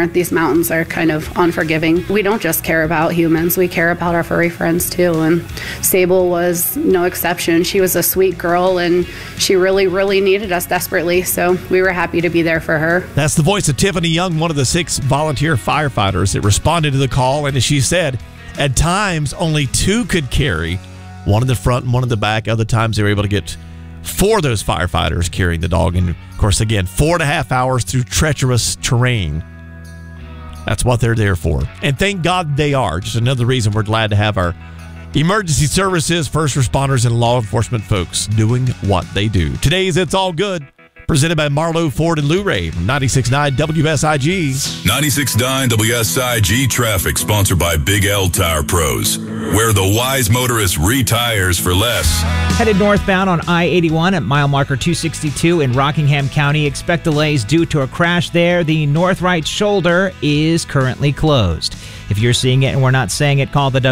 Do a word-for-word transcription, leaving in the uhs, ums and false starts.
here. These mountains are kind of unforgiving. We don't just care about humans. We care about our furry friends, too. And Sable was no exception. She was a sweet girl, and she really, really needed us desperately. So we were happy to be there for her. That's the voice of Tiffany Young, one of the six volunteer firefighters that responded to the call. And as she said, at times only two could carry, one in the front and one in the back. Other times they were able to get four of those firefighters carrying the dog. And, of course, again, four and a half hours through treacherous terrain. That's what they're there for. And thank God they are. Just another reason we're glad to have our emergency services, first responders, and law enforcement folks doing what they do. Today's It's All Good, presented by Marlowe Ford and Lou Ray from ninety-six point nine W S I G. ninety-six point nine W S I G traffic, sponsored by Big L Tire Pros, where the wise motorist retires for less. Headed northbound on I eighty-one at mile marker two sixty-two in Rockingham County. Expect delays due to a crash there. The north right shoulder is currently closed. If you're seeing it and we're not saying it, call the